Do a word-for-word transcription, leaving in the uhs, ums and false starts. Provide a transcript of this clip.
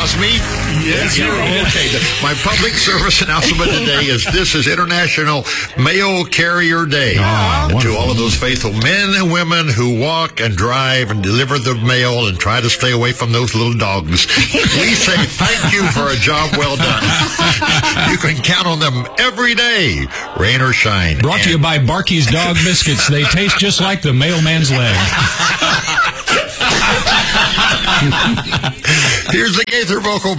announce me? Yes, sir. Okay. My public service announcement today is this is International Mail Carrier Day. Oh, to all of those faithful men and women who walk and drive and deliver the mail and try to stay away from those little dogs, we say thank you for a job well done. You can count on them every day, rain or shine. Brought and to you by Barky's Dog Biscuits. They taste just like the mailman's leg. Here's the Gaither vocal